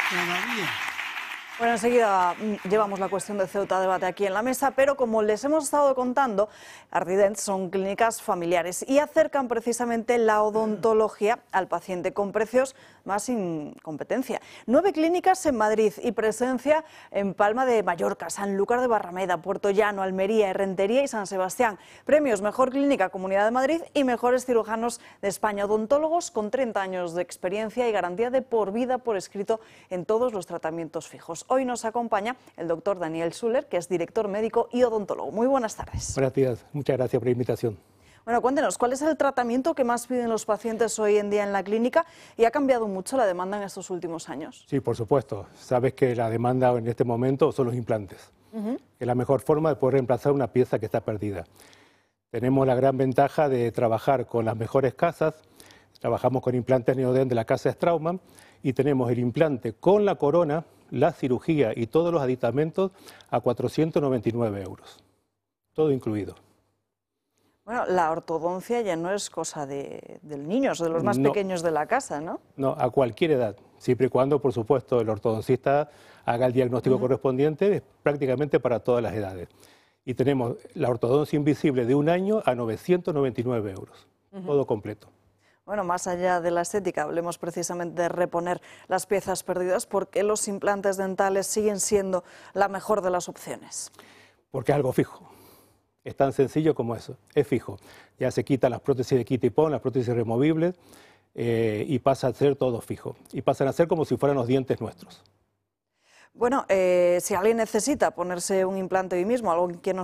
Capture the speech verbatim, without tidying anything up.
Todavía. Bueno, enseguida llevamos la cuestión de Ceuta a debate aquí en la mesa, pero como les hemos estado contando, Ardident son clínicas familiares y acercan precisamente la odontología al paciente con precios más sin competencia. Nueve clínicas en Madrid y presencia en Palma de Mallorca, Sanlúcar de Barrameda, Puerto Llano, Almería, Errentería y San Sebastián. Premios Mejor Clínica Comunidad de Madrid y Mejores Cirujanos de España. Odontólogos con treinta años de experiencia y garantía de por vida por escrito en todos los tratamientos fijos. Hoy nos acompaña el doctor Daniel Suller, que es director médico y odontólogo. Muy buenas tardes. Buenos días, muchas gracias por la invitación. Bueno, cuéntenos, ¿cuál es el tratamiento que más piden los pacientes hoy en día en la clínica y ha cambiado mucho la demanda en estos últimos años? Sí, por supuesto. Sabes que la demanda en este momento son los implantes. Uh-huh. Es la mejor forma de poder reemplazar una pieza que está perdida. Tenemos la gran ventaja de trabajar con las mejores casas. Trabajamos con implantes Neodent de la casa Straumann y tenemos el implante con la corona, la cirugía y todos los aditamentos a cuatrocientos noventa y nueve euros. Todo incluido. Bueno, la ortodoncia ya no es cosa de, de niños, de los más no, pequeños de la casa, ¿no? No, a cualquier edad, siempre y cuando, por supuesto, el ortodoncista haga el diagnóstico uh-huh. correspondiente, es prácticamente para todas las edades. Y tenemos la ortodoncia invisible de un año a novecientos noventa y nueve euros, uh-huh. todo completo. Bueno, más allá de la estética, hablemos precisamente de reponer las piezas perdidas. ¿Por qué los implantes dentales siguen siendo la mejor de las opciones? Porque es algo fijo. Es tan sencillo como eso, es fijo. Ya se quitan las prótesis de quita y pon, las prótesis removibles, eh, y pasa a ser todo fijo. Y pasan a ser como si fueran los dientes nuestros. Bueno, eh, si alguien necesita ponerse un implante hoy mismo, algo que nos